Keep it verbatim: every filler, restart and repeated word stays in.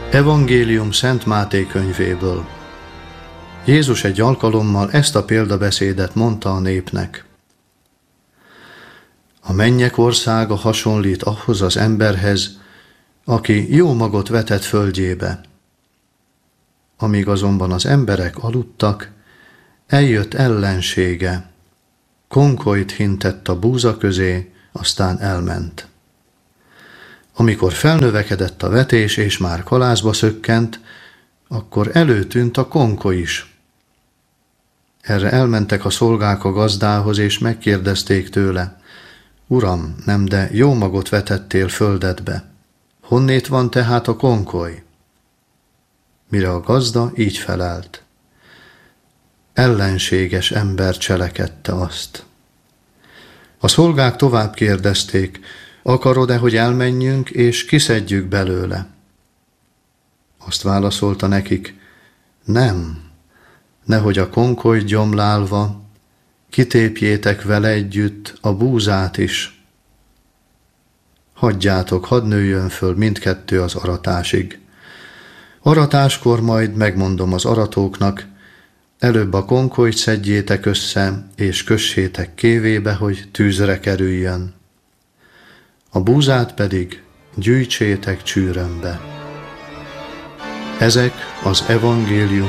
Evangélium Szent Máté könyvéből. Jézus egy alkalommal ezt a példabeszédet mondta a népnek. A mennyek országa hasonlít ahhoz az emberhez, aki jó magot vetett földjébe. Amíg azonban az emberek aludtak, eljött ellensége, konkolyt hintett a búza közé, aztán elment. Amikor felnövekedett a vetés és már kalászba szökkent, akkor előtűnt a konkoly is. Erre elmentek a szolgák a gazdához, és megkérdezték tőle: Uram, nem de jó magot vetettél földedbe, honnét van tehát a konkoly? Mire a gazda így felelt: ellenséges ember cselekedte azt. A szolgák tovább kérdezték: akarod-e, hogy elmenjünk, és kiszedjük belőle? Azt válaszolta nekik: nem, nehogy a konkoly gyomlálva kitépjétek vele együtt a búzát is. Hagyjátok, hadd nőjön föl mindkettő az aratásig. Aratáskor majd megmondom az aratóknak: előbb a konkolyt szedjétek össze, és kössétek kévébe, hogy tűzre kerüljön. A búzát pedig gyűjtsétek csűrömbe. Ezek az evangélium